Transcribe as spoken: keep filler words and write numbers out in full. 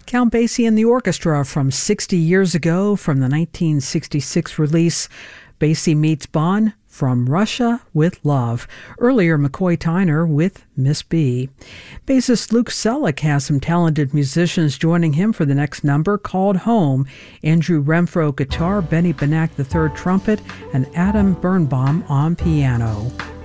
Count Basie and the Orchestra from sixty years ago, from the nineteen sixty-six release Basie Meets Bond, From Russia with Love. Earlier, McCoy Tyner with Miss B. Bassist Luke Selleck has some talented musicians joining him for the next number, called Home. Andrew Renfro guitar, Benny Benack the third trumpet, and Adam Birnbaum on piano.